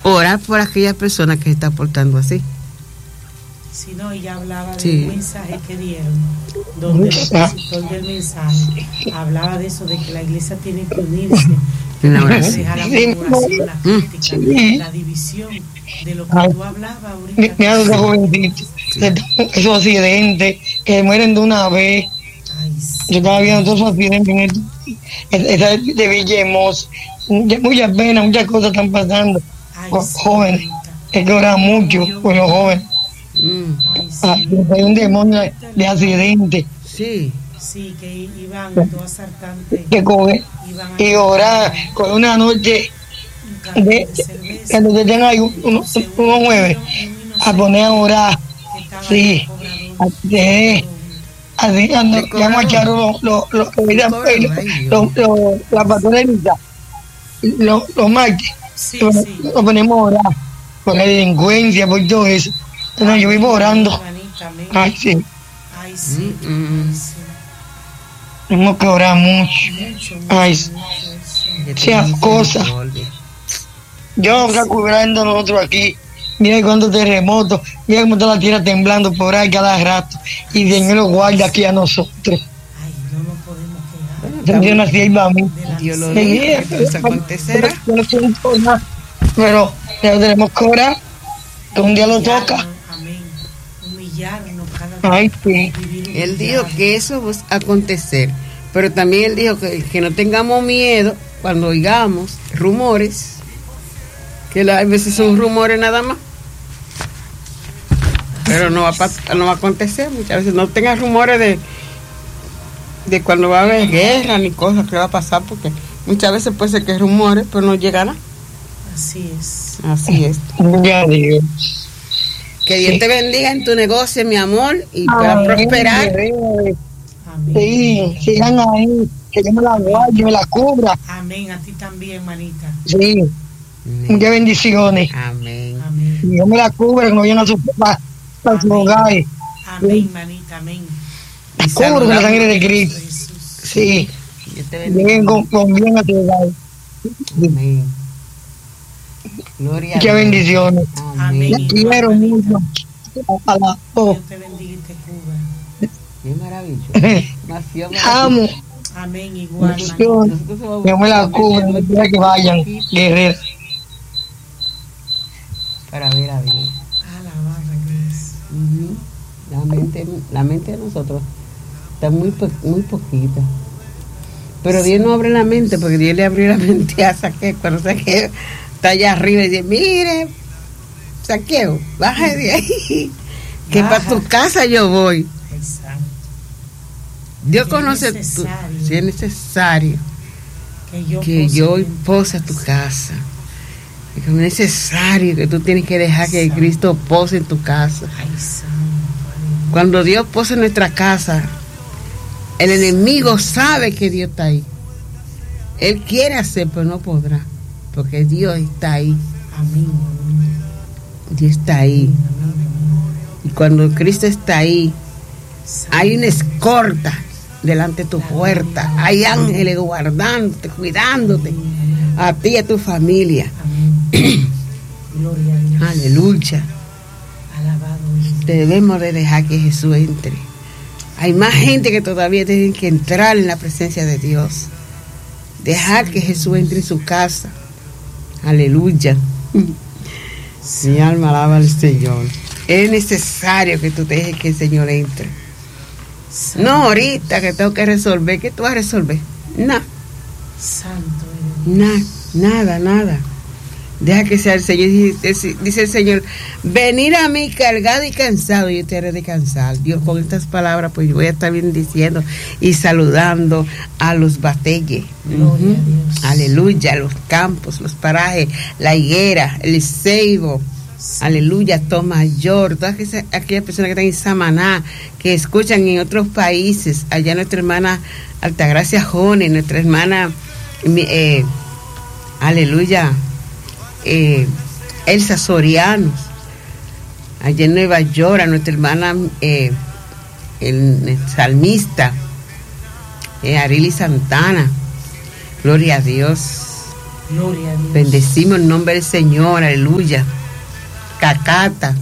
orar por aquella persona que se está portando así. Si no, ella hablaba Sí. del mensaje que dieron, donde el expositor del mensaje hablaba de eso, de que la iglesia tiene que unirse, En la que oración. dejar la murmuración, la crítica, la división, de lo que tú hablabas ahorita. Me ha dado jovencito, esos accidentes que mueren de una vez. Ay, sí. Yo estaba viendo todos esos accidentes esa de Villemos, muchas penas, muchas cosas están pasando Ay, con sí, jóvenes. mamita. Hay que orar mucho por los jóvenes. Ay, sí. Hay un demonio de accidente Sí. Sí, que iban dos asaltantes. que coge Iban y orar con una noche de cerveza. cuando se tengan ahí unos 9 a poner a orar. Sí, así vamos a echar la patrulita los martes. Sí, Lo sí. ponemos a orar por la delincuencia, por todo eso. Entonces yo vivo orando. Hermanita, amén. Ay, sí, Ay, sí. Mm. Ay, sí. tenemos que orar mucho. Mucho, Ay, mucho, mucho, eso. sea cosa. Yo recuperando nosotros aquí, mira cuántos terremotos, mira cómo está la tierra temblando por ahí cada rato, y el Señor lo guarda aquí a nosotros. Ay, no nos podemos quejar. Yo nací ahí para mí. Dios lo Sí, diga, entonces acontecerá. yo no siento nada, pero tenemos que orar, que un día lo toca. Amén. Humillarnos cada Ay, sí. vivir Él dijo humillado. que eso va a acontecer, pero también él dijo que no tengamos miedo cuando oigamos rumores, que a veces son rumores nada más, pero no va a acontecer. Muchas veces no tengas rumores de cuando va a haber guerra ni cosas que va a pasar, porque muchas veces puede ser que rumores, pero no llegará. Así es. Así es. Ya digo. Que Dios te bendiga en tu negocio, mi amor, y puedas Amén, prosperar. Amén. Sí, sigan ahí, que yo me la guarde, me la cubra. Amén. A ti también, manita. Sí, muchas bendiciones. Amén. Amén. Y yo me la cubra, que no vayan a su hogar. Amén, manita. Amén. Y Cubro con la saludamos. sangre de Cristo. Jesús. Sí, Dios te bendiga. lleguen con bien a tu hogar. Amén. Gloria a Muchas Dios. bendiciones. Amén. La quiero mucho. A las dos. Dios te bendiga y te cubra. Qué maravilloso. Nació Amo. Amén. Igual, manita. Bendiciones. Yo me la cubro, no quiera que vayan, guerreros. para ver a Dios. Alabado Dios. La mente de nosotros está muy poquita. Pero Dios no abre la mente, porque Dios le abrió la mente a Saqueo. Cuando Saqueo está allá arriba y dice, mire, Saqueo, baja de ahí, que para tu casa yo voy. Exacto. Dios Es conoce necesario. si es necesario Que yo pose a tu casa. Es necesario que tú tienes que dejar que Cristo pose en tu casa. Ay, santo. Cuando Dios pose en nuestra casa, el enemigo sabe que Dios está ahí. Él quiere hacer, pero no podrá, porque Dios está ahí. Amén. Dios está ahí. Y cuando Cristo está ahí, hay una escorta delante de tu puerta. Hay ángeles guardándote, cuidándote, a ti y a tu familia. Amén. Gloria a Dios. Aleluya. Alabado Dios. Debemos de dejar que Jesús entre. Hay más gente que todavía tienen que entrar en la presencia de Dios. Dejar que Jesús entre en su casa. Aleluya. Mi alma alaba al Señor. Es necesario que tú dejes que el Señor entre. No ahorita que tengo que resolver. ¿Qué tú vas a resolver? Nada. Santo eres. Nada. Deja que sea el Señor. Dice el Señor, venid a mí cargado y cansado, y yo te haré descansar. Dios, con estas palabras, pues yo voy a estar bendiciendo y saludando a los batelles. Gloria a Dios. Aleluya, los campos, los parajes, la higuera, el ceibo. Aleluya, Tomayor, todas aquellas personas que están en Samaná, que escuchan en otros países, allá nuestra hermana Altagracia Jone, nuestra hermana, aleluya, Elsa Soriano, allá en Nueva York, a nuestra hermana el salmista, Arili Santana, gloria a Dios. Gloria a Dios. Bendecimos el nombre del Señor, aleluya. Cacata,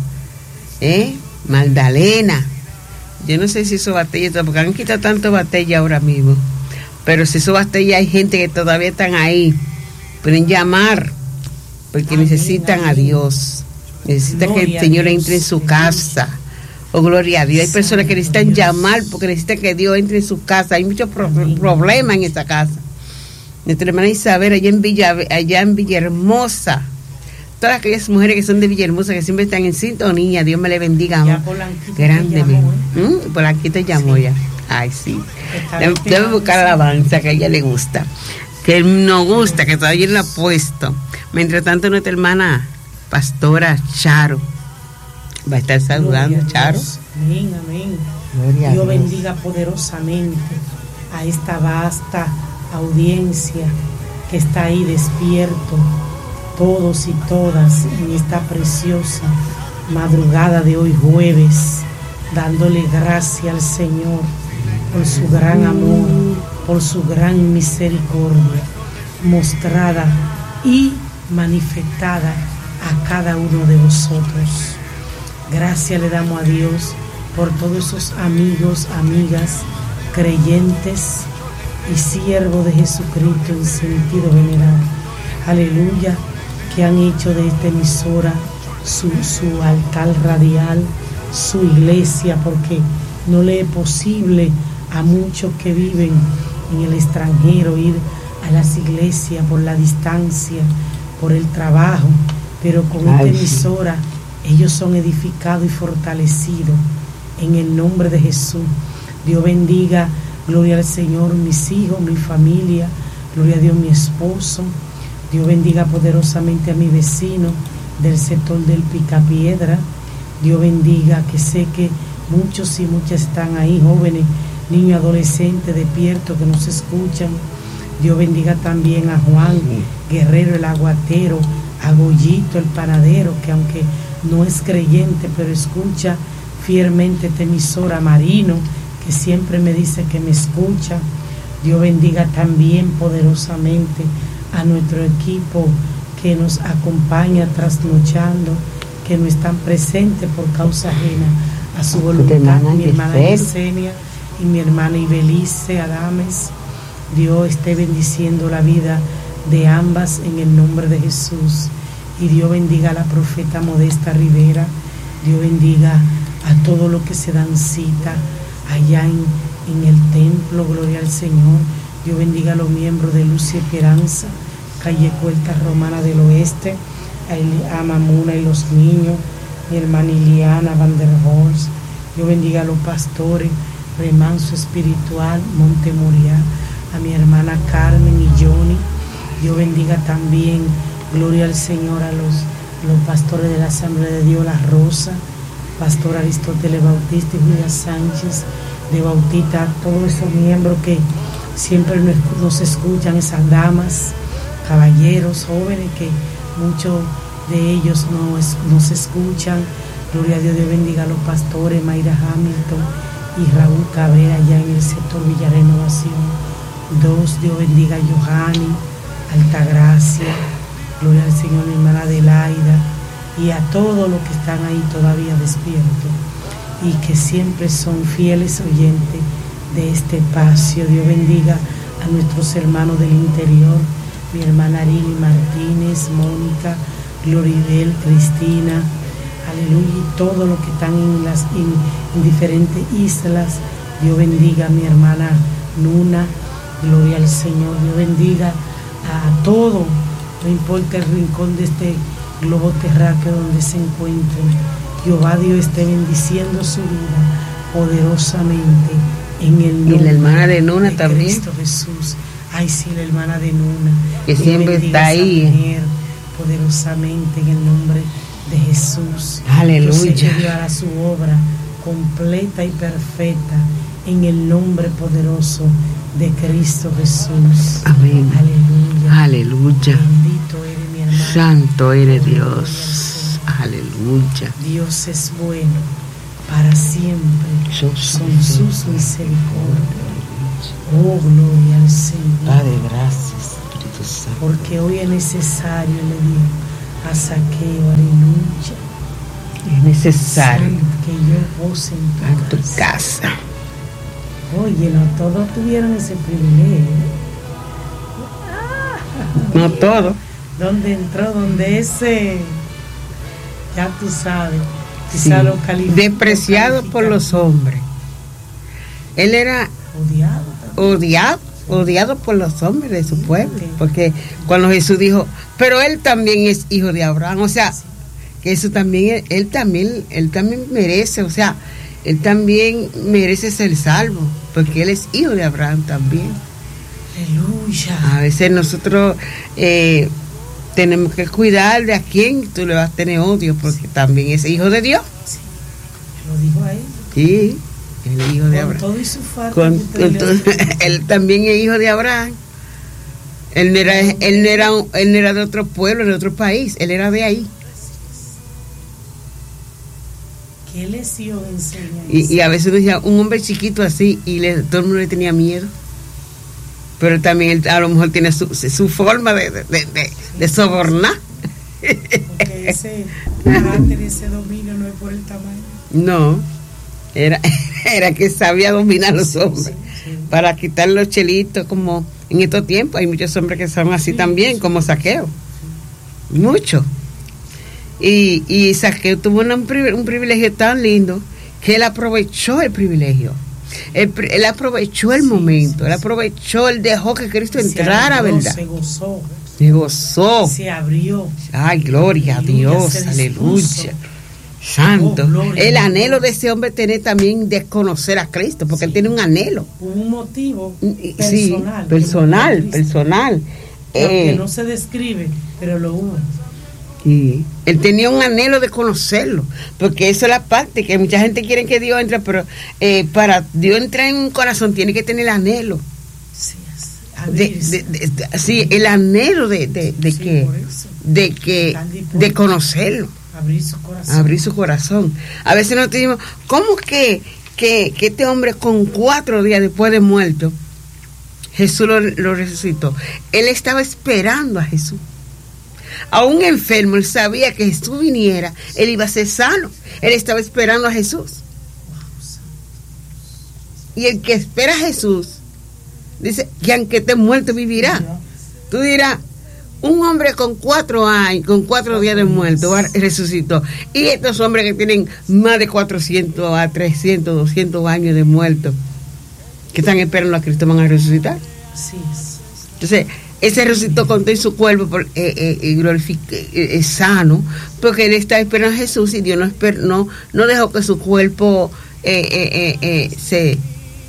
Magdalena. Yo no sé si eso batalla, porque han quitado tanto batalla ahora mismo. Pero si eso batalla, hay gente que todavía están ahí. Pueden llamar, porque necesitan a Dios. Necesitan que el Señor entre en su casa. Oh, gloria a Dios. Hay personas que necesitan llamar porque necesitan que Dios entre en su casa. Hay muchos problemas en esa casa. Nuestra hermana Isabel, allá en Villahermosa. Todas aquellas mujeres que son de Villahermosa, que siempre están en sintonía, Dios me le bendiga. Ya Polanquito grande. Polanquito llamó sí. Ya. Ay, sí. Debe buscar alabanza que a ella le gusta. Que nos gusta, que todavía lo ha puesto. Mientras tanto, nuestra hermana Pastora Charo va a estar saludando. Charo. Amén, amén. Dios bendiga poderosamente a esta vasta audiencia que está ahí despierto, todos y todas, en esta preciosa madrugada de hoy jueves, dándole gracias al Señor por su gran amor, por su gran misericordia mostrada y manifestada a cada uno de vosotros. Gracias le damos a Dios por todos esos amigos, amigas, creyentes y siervos de Jesucristo en sentido general. Aleluya, que han hecho de esta emisora su altar radial, su iglesia, porque no le es posible a muchos que viven en el extranjero ir a las iglesias por la distancia, por el trabajo, pero con esta emisora ellos son edificados y fortalecidos en el nombre de Jesús. Dios bendiga, gloria al Señor, mis hijos, mi familia, gloria a Dios, mi esposo. Dios bendiga poderosamente a mi vecino del sector del Picapiedra. Dios bendiga, que sé que muchos y muchas están ahí, jóvenes, niños, adolescentes, despiertos, que nos escuchan. Dios bendiga también a Juan Guerrero, el aguatero, a Goyito, el panadero, que aunque no es creyente, pero escucha fielmente esta emisora, Marino, que siempre me dice que me escucha. Dios bendiga también poderosamente a nuestro equipo que nos acompaña trasnochando, que no están presentes por causa ajena a su voluntad. Mi hermana Yesenia y mi hermana Ibelice Adames. Dios esté bendiciendo la vida de ambas en el nombre de Jesús. Y Dios bendiga a la profeta Modesta Rivera. Dios bendiga a todos los que se dan cita allá en el templo, gloria al Señor. Dios bendiga a los miembros de Luz y Esperanza, calle Puerta Romana del Oeste, a Mamuna y los niños, mi hermana Iliana Van der Horst. Dios bendiga a los pastores, Remanso Espiritual, Monte Moriah, a mi hermana Carmen y Johnny. Dios bendiga también, gloria al Señor, a los pastores de la Asamblea de Dios, La Rosa, Pastor Aristóteles Bautista y Julia Sánchez de Bautista, a todos esos miembros que siempre nos escuchan, esas damas, caballeros, jóvenes, que muchos de ellos nos escuchan. Gloria a Dios. Dios bendiga a los pastores Mayra Hamilton y Raúl Cabrera allá en el sector Villa Renovación 2. Dios bendiga a Johanny, Altagracia, gloria al Señor, mi hermana Adelaida, y a todos los que están ahí todavía despiertos y que siempre son fieles oyentes de este espacio. Dios bendiga a nuestros hermanos del interior, mi hermana Arili Martínez, Mónica, Gloribel, Cristina, aleluya, y todos los que están en diferentes islas. Dios bendiga a mi hermana Luna, gloria al Señor. Dios bendiga a todo, no importa el rincón de este globo terráqueo donde se encuentren. Jehová Dios esté bendiciendo su vida poderosamente en el nombre. Y la hermana de Nuna también. Cristo Jesús. Ay, sí, la hermana de Nuna. Que siempre está ahí. Poderosamente en el nombre de Jesús. Aleluya. Dios hará su obra completa y perfecta en el nombre poderoso de Cristo Jesús. Amén. Aleluya. Aleluya. Bendito eres, mi hermano. Santo eres Dios. Aleluya. Dios es bueno para siempre. Son sus misericordias. Oh, gloria al Señor. Padre, gracias. Porque hoy es necesario, le digo a Zaqueo, aleluya. Es necesario que yo goce en tu casa. Oye, no todos tuvieron ese privilegio. No todos. ¿Dónde entró? ¿Dónde ese? Ya tú sabes. Sí. Despreciado por los hombres. Él era odiado por los hombres de su pueblo. Porque cuando Jesús dijo, pero él también es hijo de Abraham, o sea, que eso también, él también merece, o sea, él también merece ser salvo, porque él es hijo de Abraham también. Aleluya. A veces nosotros tenemos que cuidar de a quién tú le vas a tener odio, porque también es hijo de Dios. Sí, lo dijo a él. Sí, el hijo de Abraham. Con todo y su falta. Él también es hijo de Abraham. Él no era de otro pueblo, de otro país, él era de ahí. ¿Qué lesión enseña? Y a veces uno decía, un hombre chiquito así, y todo el mundo le tenía miedo. Pero también él, a lo mejor tiene su forma de sobornar. Porque ese carácter, ese dominio no es por el tamaño. No, era que sabía dominar los hombres. Sí. Para quitar los chelitos, como en estos tiempos hay muchos hombres que son así también, como Zaqueo. Mucho. Y Zaqueo tuvo un privilegio tan lindo que él aprovechó el privilegio. Él aprovechó el momento, él aprovechó, él dejó que Cristo entrara, ¿verdad? Se gozó. Se abrió. Ay, gloria a Dios, aleluya. Santo. El anhelo de ese hombre tiene también de conocer a Cristo, porque él tiene un anhelo. Un motivo personal. Sí, personal. Que no se describe, pero lo hubo. Sí. Él tenía un anhelo de conocerlo, porque eso es la parte que mucha gente quiere que Dios entre, pero para Dios entrar en un corazón tiene que tener el anhelo. Sí, el anhelo de conocerlo. Abrir su corazón. A veces nos decimos, ¿cómo que este hombre con 4 días después de muerto, Jesús lo resucitó? Él estaba esperando a Jesús. A un enfermo, él sabía que Jesús viniera, él iba a ser sano. Él estaba esperando a Jesús. Y el que espera a Jesús dice que aunque esté muerto vivirá. Tú dirás, un hombre con 4 años, con 4 días de muerto, resucitó. Y estos hombres que tienen más de 400 a 300, 200 años de muerto, que están esperando a Cristo, van a resucitar. Sí. Entonces, él se resucitó con todo su cuerpo sano, porque él está esperando a Jesús y Dios no dejó que su cuerpo se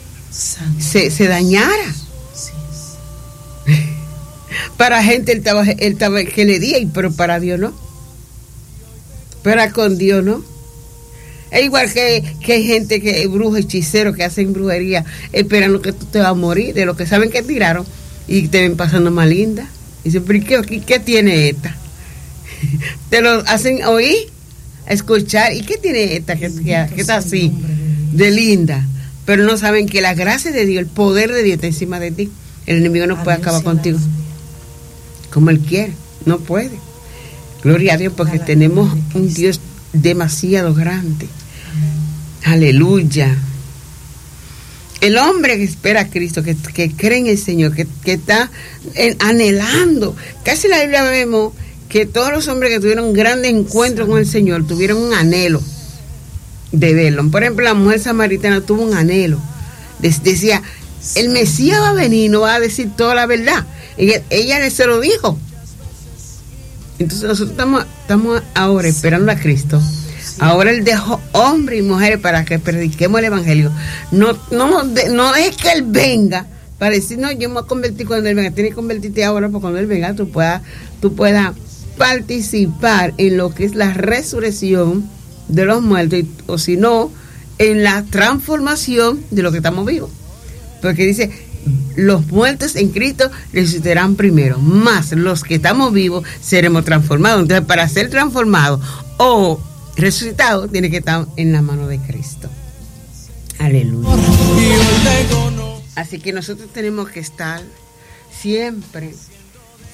dañara. Sí. Para gente él estaba que le di, pero para Dios no. Pero con Dios no. Es igual que hay gente que brujos, hechiceros que hacen brujería esperando que tú te vas a morir, de lo que saben que tiraron y te ven pasando más linda. Y dicen, pero ¿qué tiene esta? Te lo hacen oír, escuchar, ¿y qué tiene esta que está así de linda? Pero no saben que la gracia de Dios, el poder de Dios está encima de ti. El enemigo no puede acabar contigo como él quiere, no puede. Gloria a Dios, porque tenemos un Dios demasiado grande. Aleluya. El hombre que espera a Cristo, que cree en el Señor, que está anhelando. Casi en la Biblia vemos que todos los hombres que tuvieron un gran encuentro con el Señor tuvieron un anhelo de verlo. Por ejemplo, la mujer samaritana tuvo un anhelo. Decía, el Mesías va a venir, no va a decir toda la verdad. Ella se lo dijo. Entonces nosotros estamos ahora esperando a Cristo. Ahora Él dejó hombres y mujeres para que prediquemos el Evangelio. No es que Él venga para decir, no, yo me voy a convertir cuando Él venga. Tienes que convertirte ahora, porque cuando Él venga tú puedas participar en lo que es la resurrección de los muertos, o si no, en la transformación de los que estamos vivos. Porque dice, los muertos en Cristo resucitarán primero, más los que estamos vivos seremos transformados. Entonces, para ser transformados o resucitados, tiene que estar en la mano de Cristo. Aleluya. Así que nosotros tenemos que estar siempre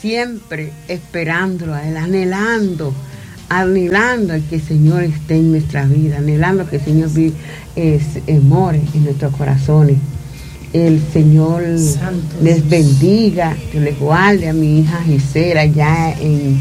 siempre esperándolo a Él, anhelando que el Señor esté en nuestra vida, anhelando que el Señor more en nuestros corazones. El Señor Santo les Dios. bendiga, que les guarde a mi hija Gisela ya en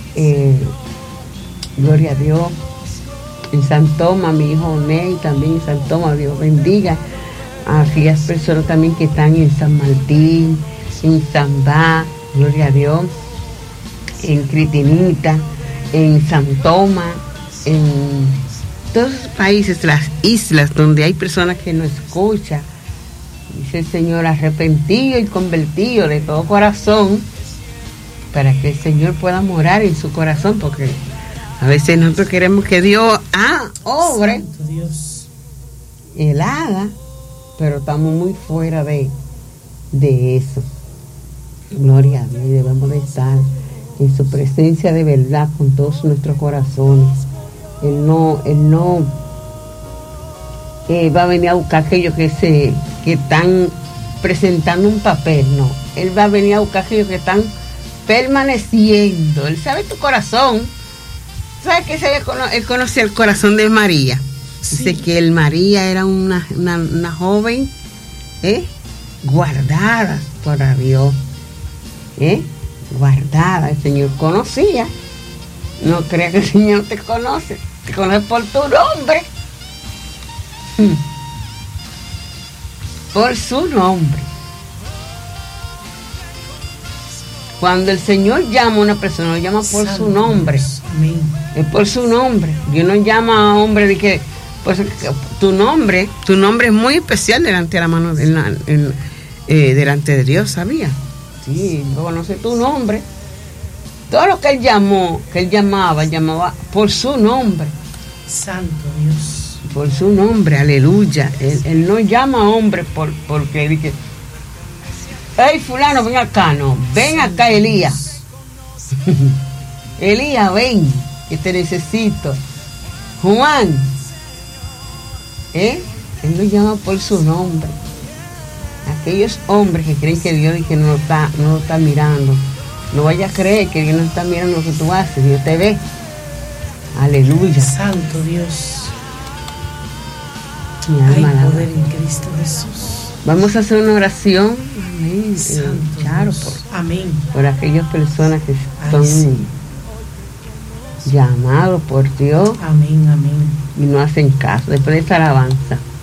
gloria a Dios, en San Tomás, mi hijo Ney también en San Tomás. Dios bendiga a aquellas personas también que están en San Martín, en Zambá, gloria a Dios, en Critinita, en San Tomás, en todos los países, las islas donde hay personas que nos escuchan. Dice el Señor, arrepentido y convertido de todo corazón, para que el Señor pueda morar en su corazón, porque a veces nosotros queremos que Dios obre, Santo Dios. Él haga, pero estamos muy fuera de eso. Gloria a Dios, y debemos de estar en su presencia de verdad con todos nuestros corazones. Él no va a venir a buscar aquellos que están presentando un papel, no. Él va a venir a buscar aquellos que están permaneciendo. Él sabe tu corazón. ¿Sabe que él conoce el corazón de María? Sí. Dice que María era una joven guardada por Dios. Guardada. El Señor conocía. No creas que el Señor te conoce por tu nombre. Por su nombre. Cuando el Señor llama a una persona, lo llama por Santo su nombre. Dios. Amén. Es por su nombre. Dios no llama a hombre de que, pues, tu nombre es muy especial delante de la mano, delante de Dios, ¿sabía? Sí, no conoce tu nombre. Todo lo que él llamaba por su nombre. Santo Dios. Por su nombre, aleluya. Él no llama a hombre porque dice, hey fulano, ven acá, no, ven acá Elías. Elías, ven, que te necesito. Juan, él lo llama por su nombre. Aquellos hombres que creen que Dios no lo está mirando, no vaya a creer que Dios no está mirando lo que tú haces, Dios te ve. Aleluya. Santo Dios. Mi Hay alma poder alaba. en Cristo Jesús. Vamos a hacer una oración. Amén. Santo Claro, Dios. Amén. por aquellas personas que Ay, son sí. llamados por Dios Amén, amén. y no hacen caso. Después de esta alabanza.